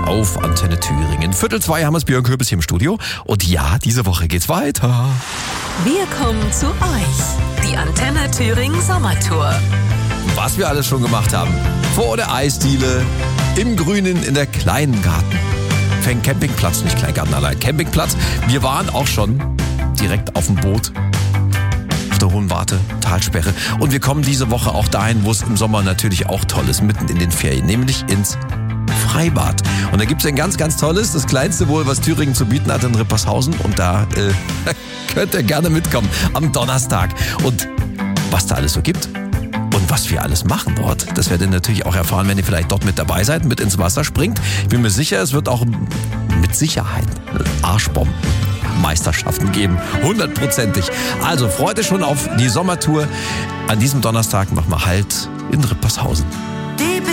auf Antenne Thüringen. 1:45 haben wir es, Björn Köbels hier im Studio. Und ja, diese Woche geht's weiter. Wir kommen zu euch. Die Antenne Thüringen Sommertour. Was wir alles schon gemacht haben. Vor der Eisdiele, im Grünen, in der kleinen Garten. Campingplatz, nicht Kleingarten, allein Campingplatz. Wir waren auch schon direkt auf dem Boot. Auf der Hohen Warte, Talsperre. Und wir kommen diese Woche auch dahin, wo es im Sommer natürlich auch toll ist, mitten in den Ferien, nämlich ins Freibad. Und da gibt es ein ganz, ganz tolles, das kleinste wohl, was Thüringen zu bieten hat in Rippershausen. Und da könnt ihr gerne mitkommen am Donnerstag. Und was da alles so gibt und was wir alles machen dort, das werdet ihr natürlich auch erfahren, wenn ihr vielleicht dort mit dabei seid, mit ins Wasser springt. Ich bin mir sicher, es wird auch mit Sicherheit Arschbomben-Meisterschaften geben. 100%. Also freut euch schon auf die Sommertour. An diesem Donnerstag machen wir Halt in Rippershausen.